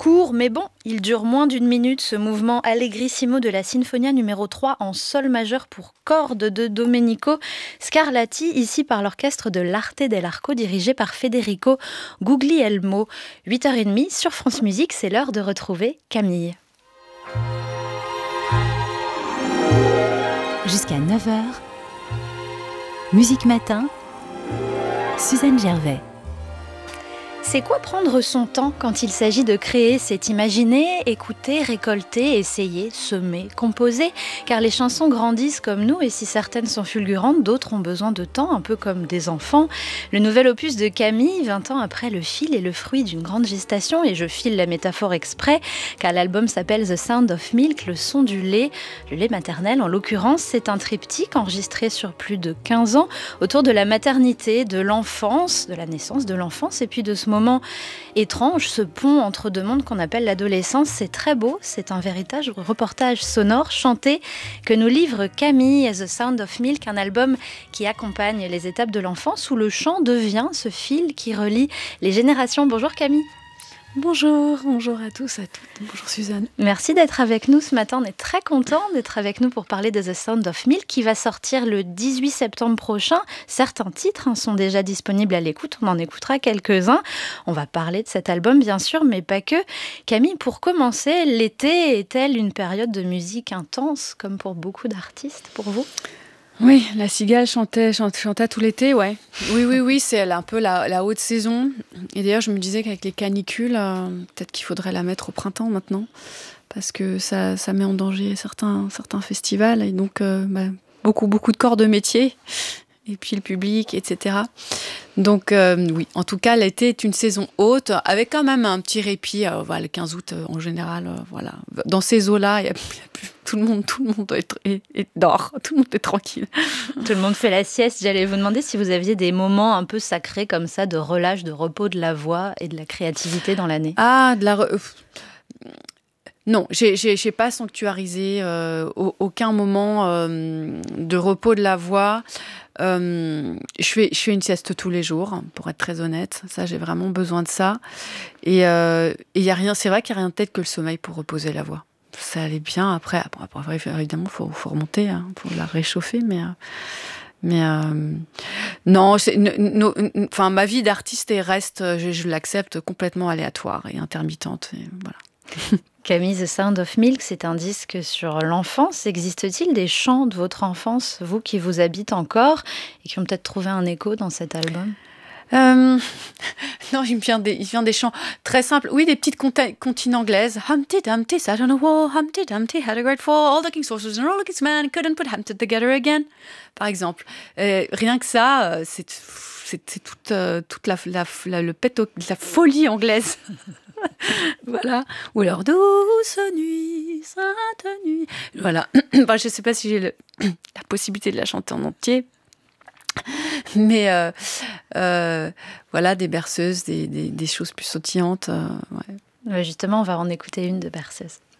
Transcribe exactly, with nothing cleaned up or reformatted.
court, mais bon, il dure moins d'une minute, ce mouvement Allegrissimo de la Sinfonia numéro trois en sol majeur pour cordes de Domenico Scarlatti, ici par l'orchestre de l'Arte dell'Arco dirigé par Federico Guglielmo. huit heures trente sur France Musique, c'est l'heure de retrouver Camille. Jusqu'à neuf heures, Musique Matin, Suzanne Gervais. C'est quoi prendre son temps quand il s'agit de créer? C'est imaginer, écouter, récolter, essayer, semer, composer. Car les chansons grandissent comme nous et si certaines sont fulgurantes, d'autres ont besoin de temps, un peu comme des enfants. Le nouvel opus de Camille, vingt ans après Le Fil, est le fruit d'une grande gestation et je file la métaphore exprès car l'album s'appelle The Sound of Milk, le son du lait, le lait maternel en l'occurrence. C'est un triptyque enregistré sur plus de quinze ans autour de la maternité, de l'enfance, de la naissance de l'enfance et puis de ce moment étrange, ce pont entre deux mondes qu'on appelle l'adolescence. C'est très beau, c'est un véritable reportage sonore chanté que nous livre Camille, The Sound of Milk, un album qui accompagne les étapes de l'enfance où le chant devient ce fil qui relie les générations. Bonjour Camille. Bonjour, bonjour à tous, à toutes. Bonjour Suzanne. Merci d'être avec nous ce matin. On est très contents d'être avec nous pour parler de The Sound of Milk qui va sortir le dix-huit septembre prochain. Certains titres hein, sont déjà disponibles à l'écoute. On en écoutera quelques-uns. On va parler de cet album bien sûr, mais pas que. Camille, pour commencer, l'été est-elle une période de musique intense comme pour beaucoup d'artistes pour vous ? Oui, la cigale chantait, chantait, chantait tout l'été, ouais. Oui, oui, oui, c'est un peu la, la haute saison. Et d'ailleurs, je me disais qu'avec les canicules, euh, peut-être qu'il faudrait la mettre au printemps maintenant, parce que ça, ça met en danger certains, certains festivals, et donc euh, bah, beaucoup, beaucoup de corps de métier, et puis le public, et cetera. Donc euh, oui, en tout cas, l'été est une saison haute, avec quand même un petit répit. Euh, voilà, le quinze août, euh, en général, euh, voilà. Dans ces eaux-là, il y a, il y a plus, tout le monde, tout le monde est, est, est dort, tout le monde est tranquille. Tout le monde fait la sieste. J'allais vous demander si vous aviez des moments un peu sacrés comme ça, de relâche, de repos de la voix et de la créativité dans l'année. Ah, de la... Re... Non, j'ai, j'ai, j'ai pas sanctuarisé euh, aucun moment euh, de repos de la voix. Euh, je fais, je fais une sieste tous les jours, pour être très honnête. Ça, j'ai vraiment besoin de ça. Et euh, il y a rien. C'est vrai qu'il y a rien de tel que le sommeil pour reposer la voix. Ça allait bien. Après, après, après évidemment, faut, faut remonter, hein, faut la réchauffer, mais. Euh, Mais euh, non, c'est, no, no, enfin, ma vie d'artiste reste, je, je l'accepte, complètement aléatoire et intermittente. Et voilà. Camille, The Sound of Milk, c'est un disque sur l'enfance. Existe-t-il des chants de votre enfance, vous qui vous habitent encore et qui ont peut-être trouvé un écho dans cet album ? Euh, non, il me vient des, il vient des chants très simples. Oui, des petites compta- comptines anglaises. Humpty Dumpty sat on a wall, Humpty Dumpty had a great fall, all the king's horses and all the king's men couldn't put Humpty together again, par exemple. Euh, rien que ça, c'est, c'est, c'est toute, euh, toute la, la, la, le péto, la folie anglaise. Voilà. Ou alors douce nuit, sainte nuit. Voilà. Enfin, je ne sais pas si j'ai le, la possibilité de la chanter en entier. Mais euh, euh, voilà, des berceuses, des, des, des choses plus sautillantes. Euh, ouais. Justement, on va en écouter une de berceuse.